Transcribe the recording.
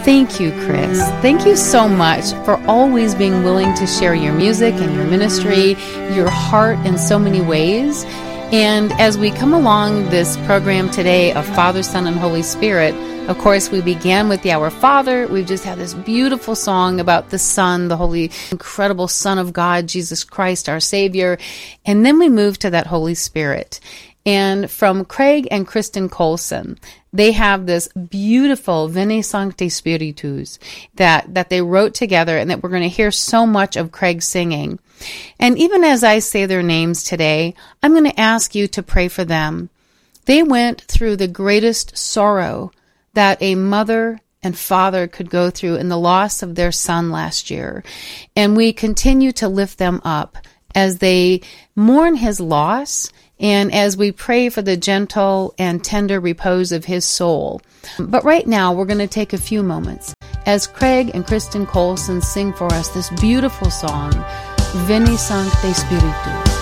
Thank you, Chris. Thank you so much for always being willing to share your music and your ministry, your heart in so many ways. And as we come along this program today of Father, Son, and Holy Spirit, of course, we began with the Our Father. We've just had this beautiful song about the Son, the Holy, incredible Son of God, Jesus Christ, our Savior. And then we moved to that Holy Spirit. And from Craig and Kristen Colson, they have this beautiful Veni Sancte Spiritus that they wrote together and that we're going to hear so much of Craig singing. And even as I say their names today, I'm going to ask you to pray for them. They went through the greatest sorrow that a mother and father could go through in the loss of their son last year. And we continue to lift them up as they mourn his loss and as we pray for the gentle and tender repose of his soul. But right now, we're going to take a few moments as Craig and Kristen Colson sing for us this beautiful song, Veni Sancte Spiritus.